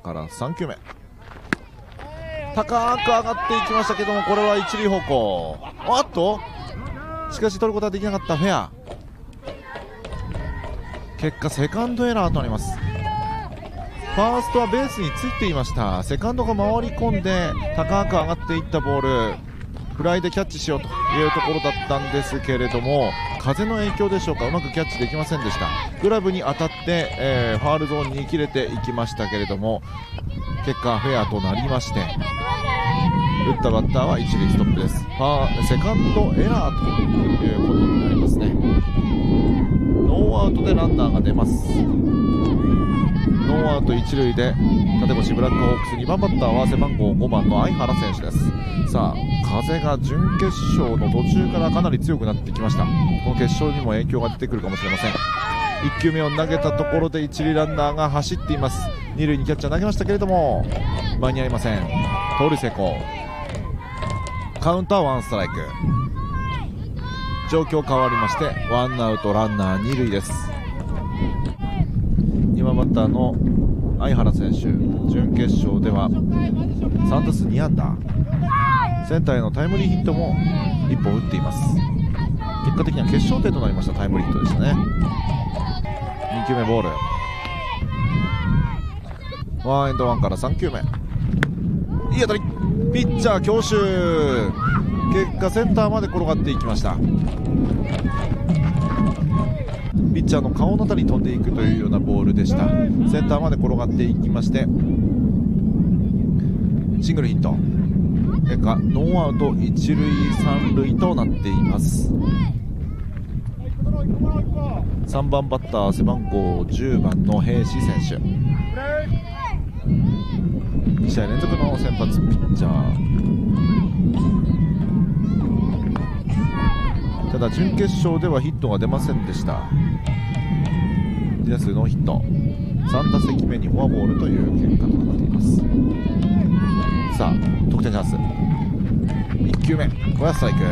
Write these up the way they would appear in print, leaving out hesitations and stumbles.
から3球目、高く上がっていきましたけども、これは一塁方向。あっとしかし取ることはできなかった。フェア。結果セカンドエラーとなります。ファーストはベースについていました。セカンドが回り込んで高く上がっていったボール、フライでキャッチしようというところだったんですけれども、風の影響でしょうか、うまくキャッチできませんでした。グラブに当たって、ファウルゾーンに切れていきましたけれども、結果フェアとなりまして、打ったバッターは一塁ストップです。セカンドエラーということになりますね。ノーアウトでランナーが出ます。ノーアウト一塁で立越ブラックホークス、2番バッターは背番号5番の相原選手です。さあ風が準決勝の途中からかなり強くなってきました。この決勝にも影響が出てくるかもしれません。1球目を投げたところで一塁ランナーが走っています。二塁にキャッチャー投げましたけれども間に合いません。盗塁成功。カウンターワンストライク。状況変わりましてワンアウトランナー二塁です。2番バッターの相原選手、準決勝では3打数2安打、センターへのタイムリーヒットも1本打っています。結果的には決勝点となりましたタイムリーヒットでしたね。2球目ボール、ワンエンドワンから3球目、いい当たり、ピッチャー強襲。結果センターまで転がっていきました。ピッチャーの顔の辺りに飛んでいくというようなボールでした。センターまで転がっていきましてシングルヒット。結果ノーアウト一塁三塁となっています。3番バッター背番号10番の平志選手、2試合連続の先発ピッチャー。ただ準決勝ではヒットが出ませんでした。2打数ノーヒット、3打席目にフォアボールという結果となっています。さあ得点チャンス、1球目これはストライク。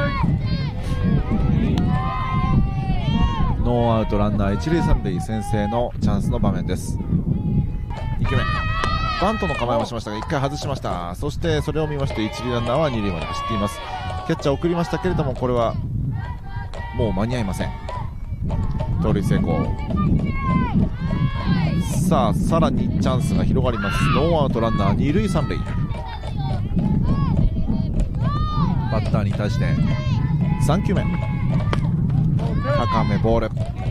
ノーアウトランナー一塁三塁、先制のチャンスの場面です。2球目バントの構えをしましたが1回外しました。そしてそれを見まして一塁ランナーは二塁まで走っています。キャッチャー送りましたけれどもこれはもう間に合いません。盗塁成功。さあさらにチャンスが広がります。ノーアウトランナー二塁三塁、バッターに対して3球目高めボール、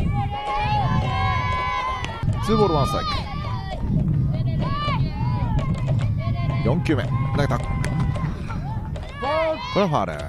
ツーボールワンストライク。4球目投げた、これはファウル。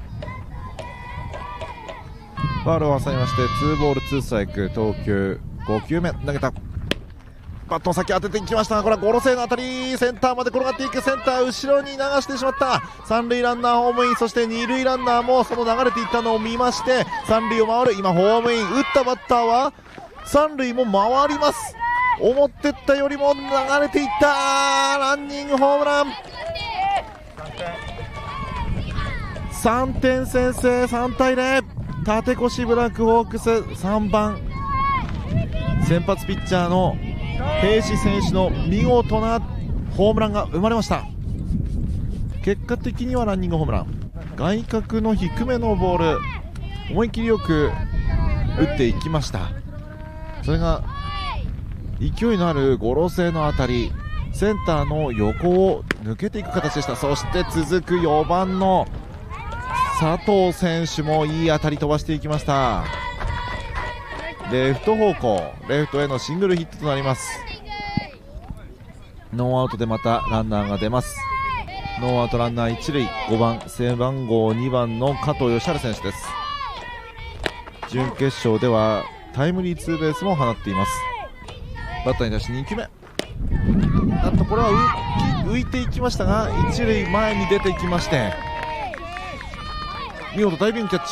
ファウルを挟みましてツーボールツーストライク。投球5球目投げた、バットの先当てていきましたがこれはゴロ性の当たり、センターまで転がっていく。センター後ろに流してしまった。三塁ランナーホームイン、そして二塁ランナーもその流れていったのを見まして三塁を回る。今ホームイン、打ったバッターは三塁も回ります。思ってったよりも流れていった。ランニングホームラン、3点先制、3対0。立越ブラックホークス3番先発ピッチャーの平志選手の見事なホームランが生まれました。結果的にはランニングホームラン、外角の低めのボール、思い切りよく打っていきました。それが勢いのあるゴロ性の当たり、センターの横を抜けていく形でした。そして続く4番の佐藤選手もいい当たり飛ばしていきました。レフト方向、レフトへのシングルヒットとなります。ノーアウトでまたランナーが出ます。ノーアウトランナー一塁、5番背番号2番の加藤義晴選手です。準決勝ではタイムリーツーベースも放っています。バッターに対して2球目、なんとこれは浮いていきましたが一塁前に出てきまして見事ダイビングキャッチ。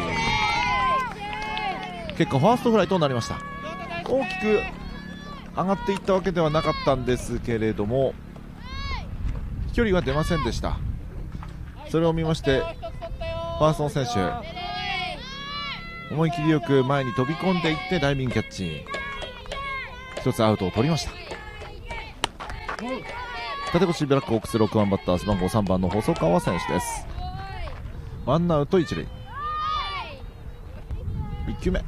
結果ファーストフライとなりました。大きく上がっていったわけではなかったんですけれども飛距離は出ませんでした。それを見ましてファーストの選手思い切りよく前に飛び込んでいってダイビングキャッチ、一つアウトを取りました。 立越ブラックホークス6番バッター背番号3番の細川選手です。ワンアウト1塁。1球目、こ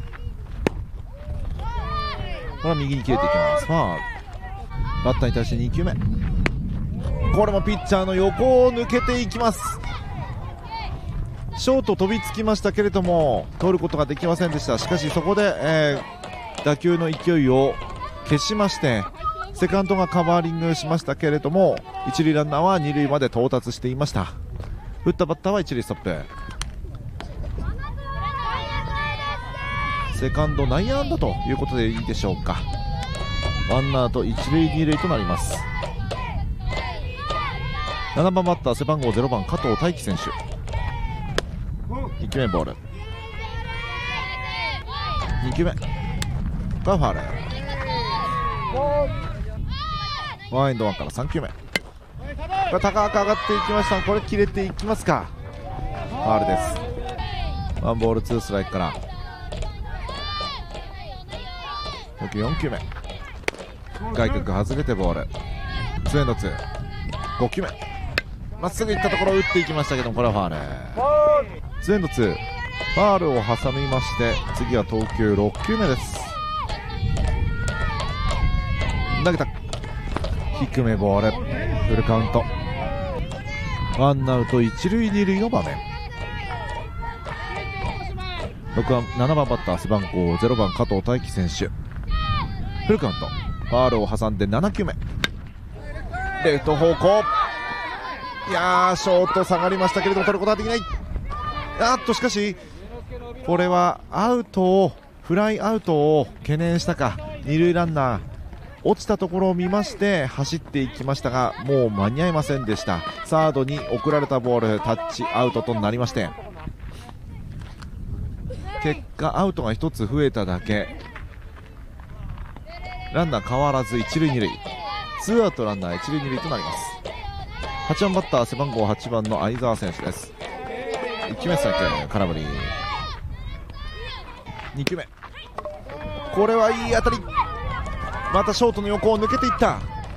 れは右に切れていきます。ファウル。バッターに対して2球目、これもピッチャーの横を抜けていきます。ショート飛びつきましたけれども取ることができませんでした。しかしそこで、打球の勢いを消しましてセカンドがカバーリングしましたけれども一塁ランナーは二塁まで到達していました。打ったバッターは一塁ストップ。セカンド内野安打ということでいいでしょうか。ワンアウト一塁二塁となります。7番バッター背番号0番加藤大輝選手。1球目ボール、2球目がファウル。ワンエンドワンから3球目、これ高く上がっていきました。これ切れていきますか。ファウルです。ワンボールツーストライクから4球目、外角外れてボール、ツーエンドツー。5球目まっすぐいったところを打っていきましたけどもこれはファウル。ツーエンドツー、ファウルを挟みまして次は投球6球目です。投げた、低めボール、フルカウント。ワンアウト一塁二塁の場面。7番バッター背番号0番加藤大輝選手。フルカウント、ファウルを挟んで7球目、レフト方向、いやーショート下がりましたけれども取ることはできない。しかしこれはフライアウトを懸念したか、二塁ランナー落ちたところを見まして走っていきましたがもう間に合いませんでした。サードに送られたボールタッチアウトとなりまして結果アウトが1つ増えただけ。ランナー変わらず一塁二塁、ツーアウトランナー一塁二塁となります。8番バッター背番号8番の相澤選手です。1球目ストライク、空振り。2球目、これはいい当たり、またショートの横を抜けていった。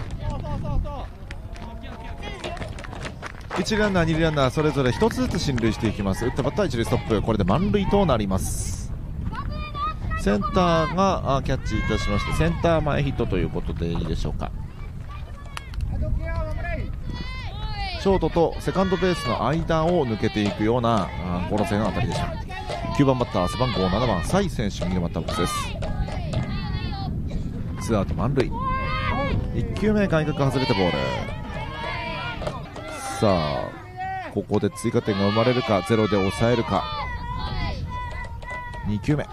一塁ランナー二塁ランナーそれぞれ1つずつ進塁していきます。打ったバッター一塁ストップ、これで満塁となります。センターがキャッチいたしましてセンター前ヒットということでいいでしょうか。ショートとセカンドベースの間を抜けていくようなゴロ性の当たりでした。9番バッター背番号7番サイ選手、右のバッターボックスです。ツーアウト満塁。1球目外角外れてボール。さあここで追加点が生まれるか、ゼロで抑えるか。2球目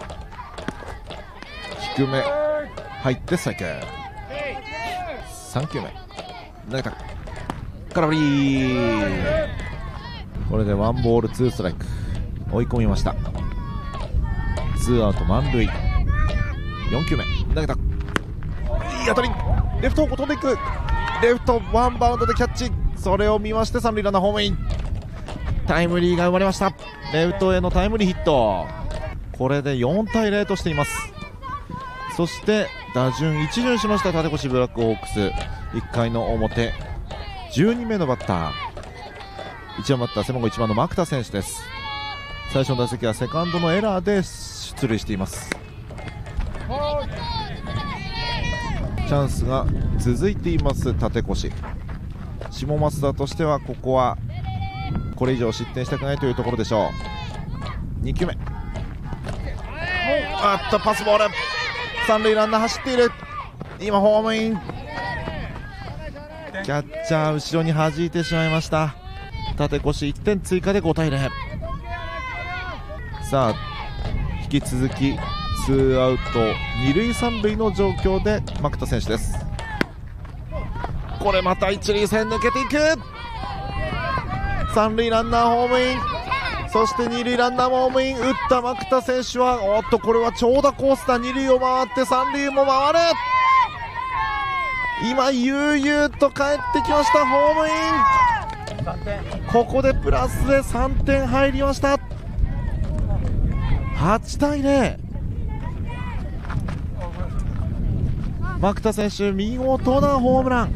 低め入ってストライク。3球目投げた、空振り。これでワンボールツーストライク、追い込みました。ツーアウト満塁。4球目投げた、いい当たり、レフト方向飛んでいく。レフトワンバウンドでキャッチ、それを見まして三塁ランナーホームイン。タイムリーが生まれました。レフトへのタイムリーヒット。これで4対0としています。そして打順一巡しました立越ブラックホークス。1回の表12名のバッター、1番バッター背番号1番の牧田選手です。最初の打席はセカンドのエラーで出塁しています。チャンスが続いています立越。下松田としてはここはこれ以上失点したくないというところでしょう。2球目パスボール、三塁ランナー走っている。今ホームイン。キャッチャー後ろに弾いてしまいました。立越1点追加で5対0。さあ引き続きツーアウト二塁三塁の状況で牧田選手です。これまた一塁線抜けていく。三塁ランナーホームイン、そして二塁ランナーもホームイン。打った牧田選手はこれは長打コースだ。二塁を回って三塁も回る。今悠々と帰ってきました。ホームイン。ここでプラスで3点入りました。8対0。牧田選手見事なホームラン。